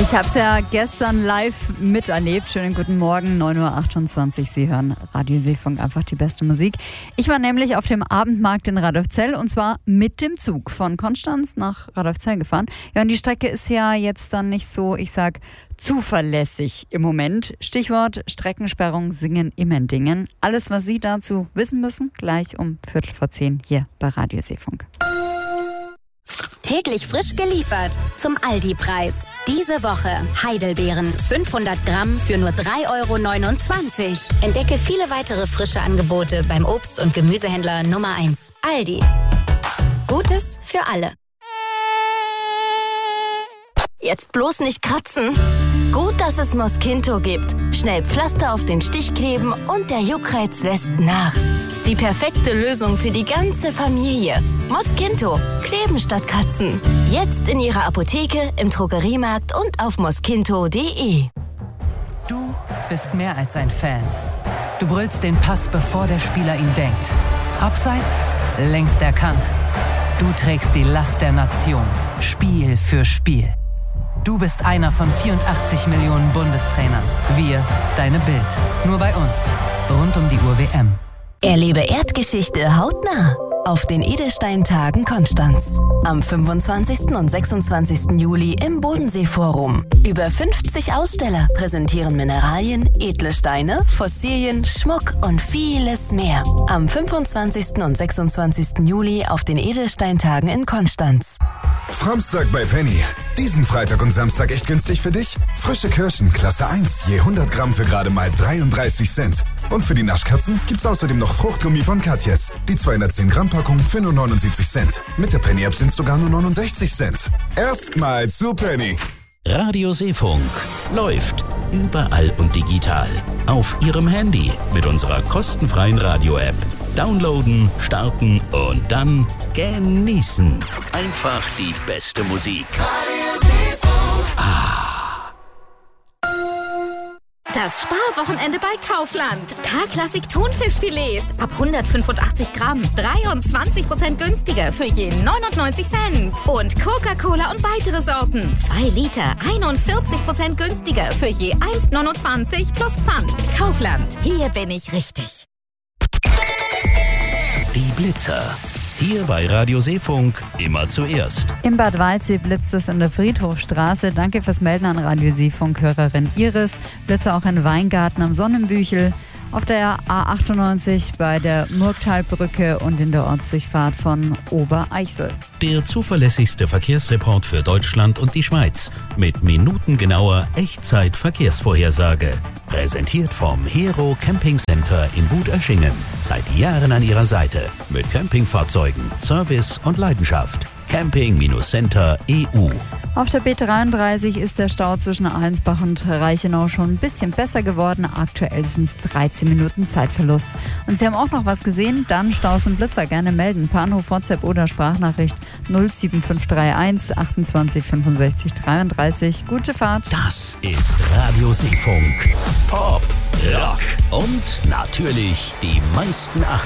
Ich habe es ja gestern live miterlebt. Schönen guten Morgen, 9.28 Uhr. Sie hören Radio Seefunk, einfach die beste Musik. Ich war nämlich auf dem Abendmarkt in Radolfzell und zwar mit dem Zug von Konstanz nach Radolfzell gefahren. Ja, und die Strecke ist ja jetzt dann nicht so, ich sag, zuverlässig im Moment. Stichwort Streckensperrung Singen-Immendingen. Alles, was Sie dazu wissen müssen, gleich um 9:45 hier bei Radio Seefunk. Täglich frisch geliefert zum Aldi-Preis. Diese Woche Heidelbeeren 500 Gramm für nur 3,29 €. Entdecke viele weitere frische Angebote beim Obst- und Gemüsehändler Nummer 1. Aldi. Gutes für alle. Jetzt bloß nicht kratzen. Gut, dass es Mosquinto gibt. Schnell Pflaster auf den Stich kleben und der Juckreiz lässt nach. Die perfekte Lösung für die ganze Familie. Mosquinto. Kleben statt kratzen. Jetzt in Ihrer Apotheke, im Drogeriemarkt und auf mosquinto.de. Du bist mehr als ein Fan. Du brüllst den Pass, bevor der Spieler ihn denkt. Abseits, längst erkannt. Du trägst die Last der Nation. Spiel für Spiel. Du bist einer von 84 Millionen Bundestrainern. Wir, deine Bild. Nur bei uns. Rund um die Uhr WM. Erlebe Erdgeschichte hautnah auf den Edelsteintagen Konstanz. Am 25. und 26. Juli im Bodensee-Forum. Über 50 Aussteller präsentieren Mineralien, edle Steine, Fossilien, Schmuck und vieles mehr. Am 25. und 26. Juli auf den Edelsteintagen in Konstanz. Framstag bei Penny. Diesen Freitag und Samstag echt günstig für dich? Frische Kirschen, Klasse 1, je 100 Gramm für gerade mal 33 Cent. Und für die Naschkatzen gibt's außerdem noch Fruchtgummi von Katjes. Die 210 Gramm Packung für nur 79 Cent. Mit der Penny-App sind's sogar nur 69 Cent. Erstmal zu Penny. Radio Seefunk läuft überall und digital. Auf Ihrem Handy mit unserer kostenfreien Radio-App. Downloaden, starten und dann genießen. Einfach die beste Musik. Radio Seefunk. Das Sparwochenende bei Kaufland. K-Klassik Thunfischfilets ab 185 Gramm. 23% günstiger für je 99 Cent. Und Coca-Cola und weitere Sorten. 2 Liter, 41% günstiger für je 1,29 plus Pfand. Kaufland, hier bin ich richtig. Die Blitzer. Hier bei Radio Seefunk immer zuerst. Im Bad Waldsee blitzt es in der Friedhofstraße. Danke fürs Melden an Radio Seefunk-Hörerin Iris. Blitze auch in Weingarten am Sonnenbüchel, auf der A98 bei der Murgtalbrücke und in der Ortsdurchfahrt von Obereichsel. Der zuverlässigste Verkehrsreport für Deutschland und die Schweiz mit minutengenauer Echtzeit-Verkehrsvorhersage. Präsentiert vom Hero Camping Center in Wutöschingen. Seit Jahren an Ihrer Seite mit Campingfahrzeugen, Service und Leidenschaft. Camping-Center.eu. Auf der B33 ist der Stau zwischen Allensbach und Reichenau schon ein bisschen besser geworden. Aktuell sind es 13 Minuten Zeitverlust. Und Sie haben auch noch was gesehen? Dann Staus und Blitzer gerne melden. Bahnhof, WhatsApp oder Sprachnachricht 07531 28 65 33. Gute Fahrt. Das ist Radio Seefunk. Pop, Rock und natürlich die meisten 80er.